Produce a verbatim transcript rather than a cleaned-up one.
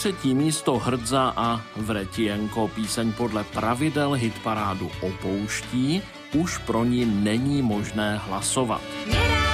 třetí místo Hrdza a Vretijenko. Píseň podle pravidel hitparádu opouští, už pro ní není možné hlasovat.